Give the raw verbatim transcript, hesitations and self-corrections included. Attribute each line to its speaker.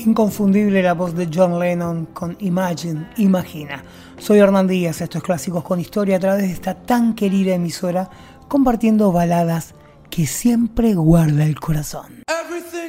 Speaker 1: Inconfundible la voz de John Lennon con Imagine, Imagina. Soy Hernán Díaz, esto es Clásicos con Historia a través de esta tan querida emisora, compartiendo baladas que siempre guarda el corazón.